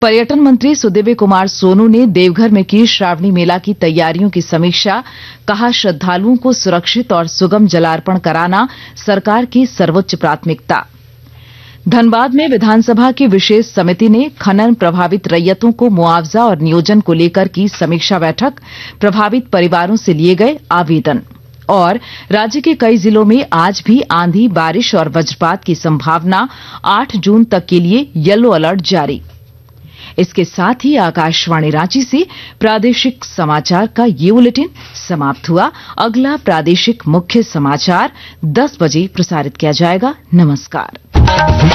पर्यटन मंत्री सुदिव्य कुमार सोनू ने देवघर में की श्रावणी मेला की तैयारियों की समीक्षा। कहा, श्रद्धालुओं को सुरक्षित और सुगम जलार्पण कराना सरकार की सर्वोच्च प्राथमिकता। धनबाद में विधानसभा की विशेष समिति ने खनन प्रभावित रैयतों को मुआवजा और नियोजन को लेकर की समीक्षा बैठक। प्रभावित परिवारों से लिए गए आवेदन। और राज्य के कई जिलों में आज भी आंधी, बारिश और वज्रपात की संभावना। 8 जून तक के लिए येलो अलर्ट जारी। इसके साथ ही आकाशवाणी रांची से प्रादेशिक समाचार का ये बुलेटिन समाप्त हुआ। अगला प्रादेशिक मुख्य समाचार 10 बजे प्रसारित किया जाएगा। नमस्कार।